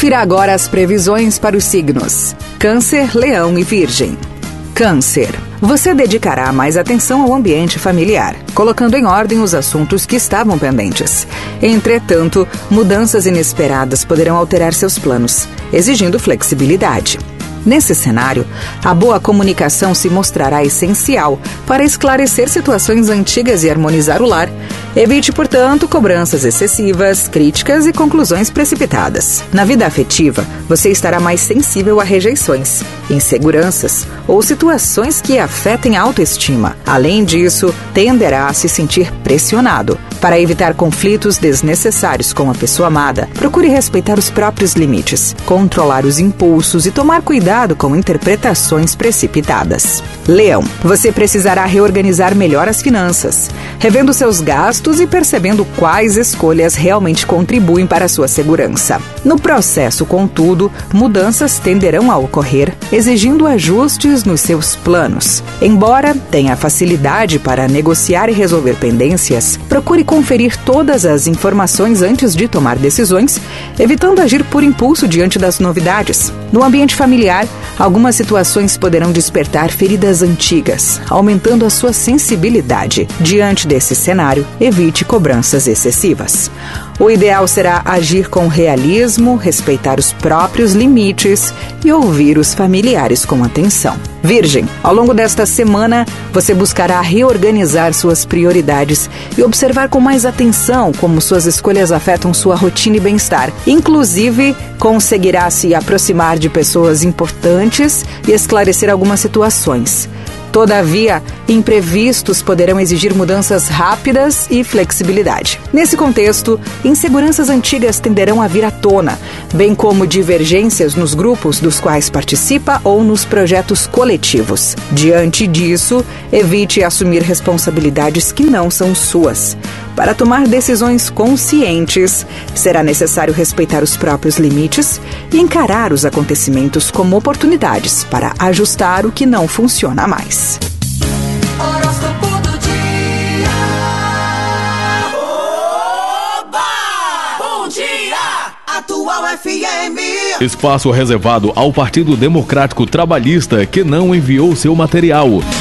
Confira agora as previsões para os signos Câncer, Leão e Virgem. Câncer. Você dedicará mais atenção ao ambiente familiar, colocando em ordem os assuntos que estavam pendentes. Entretanto, mudanças inesperadas poderão alterar seus planos, exigindo flexibilidade. Nesse cenário, a boa comunicação se mostrará essencial para esclarecer situações antigas e harmonizar o lar. Evite, portanto, cobranças excessivas, críticas e conclusões precipitadas. Na vida afetiva, você estará mais sensível a rejeições, inseguranças ou situações que afetem a autoestima. Além disso, tenderá a se sentir pressionado. Para evitar conflitos desnecessários com a pessoa amada, procure respeitar os próprios limites, controlar os impulsos e tomar cuidado com interpretações precipitadas. Leão, você precisará reorganizar melhor as finanças, revendo seus gastos e percebendo quais escolhas realmente contribuem para a sua segurança. No processo, contudo, mudanças tenderão a ocorrer, exigindo ajustes nos seus planos. Embora tenha facilidade para negociar e resolver pendências, procure conferir todas as informações antes de tomar decisões, evitando agir por impulso diante das novidades. No ambiente familiar, algumas situações poderão despertar feridas antigas, aumentando a sua sensibilidade. Diante desse cenário, evite cobranças excessivas. O ideal será agir com realismo, respeitar os próprios limites e ouvir os familiares com atenção. Virgem, ao longo desta semana, você buscará reorganizar suas prioridades e observar com mais atenção como suas escolhas afetam sua rotina e bem-estar. Inclusive, conseguirá se aproximar de pessoas importantes e esclarecer algumas situações. Todavia, imprevistos poderão exigir mudanças rápidas e flexibilidade. Nesse contexto, inseguranças antigas tenderão a vir à tona, bem como divergências nos grupos dos quais participa ou nos projetos coletivos. Diante disso, evite assumir responsabilidades que não são suas. Para tomar decisões conscientes, será necessário respeitar os próprios limites e encarar os acontecimentos como oportunidades para ajustar o que não funciona mais. Horóscopo do dia. Oba! Bom dia! Atual FM. Espaço reservado ao Partido Democrático Trabalhista que não enviou seu material.